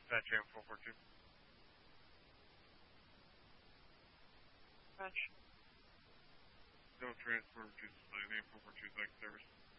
Dispatch AM 442. Roger. No transport to Society AM 442 like service.